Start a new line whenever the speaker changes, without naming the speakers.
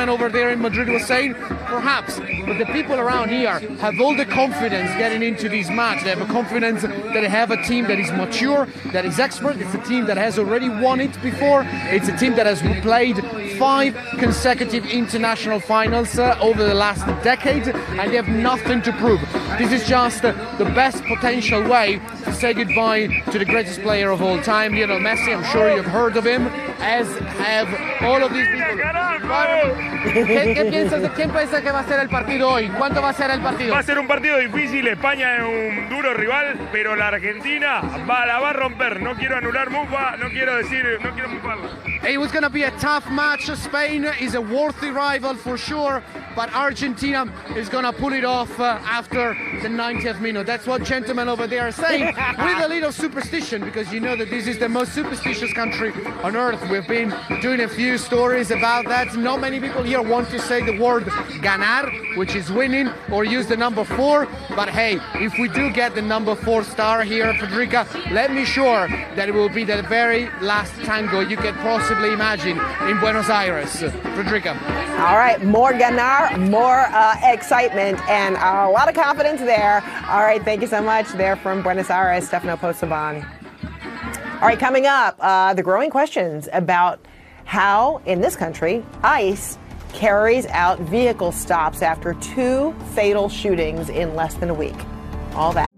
gentleman over there in Madrid was saying, perhaps, but the people around here have all the confidence getting into this match. They have a confidence that they have a team that is mature, that is expert. It's a team that has already won it before. It's a team that has played 5 consecutive international finals over the last decade, and they have nothing to prove. This is just the best potential way to say goodbye to the greatest player of all time, Lionel Messi. I'm sure you've heard of him, as have all of these people. ¿Qué piensas de quién piensas que va a ser el partido hoy? ¿Cuánto va a ser el partido?
Va a ser un partido difícil. España es un duro rival, pero la Argentina la va a romper. No quiero anular Mufa, no quiero mufarla.
It was going to be a tough match. Spain is a worthy rival for sure, but Argentina is going to pull it off after the 90th minute. That's what gentlemen over there are saying, with a little superstition, because you know that this is the most superstitious country on earth. We've been doing a few stories about that. Not many people here want to say the word ganar, which is winning, or use the number 4. But hey, if we do get the number 4 star here, Federica, let me sure that it will be the very last tango you could possibly imagine in Buenos Aires. Federica.
All right, more ganar, more excitement, and a lot of confidence there. All right, thank you so much. There from Buenos Aires, Stefano Pozzebon. All right, coming up, the growing questions about how, in this country, ICE carries out vehicle stops after 2 fatal shootings in less than a week. All that.